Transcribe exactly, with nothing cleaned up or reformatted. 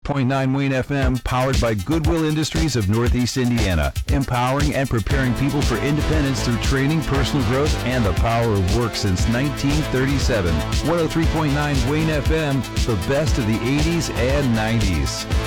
point nine Wayne F M, powered by Goodwill Industries of Northeast Indiana, empowering and preparing people for independence through training, personal growth, and the power of work since nineteen thirty-seven. one oh three point nine Wayne F M, the best of the eighties and nineties.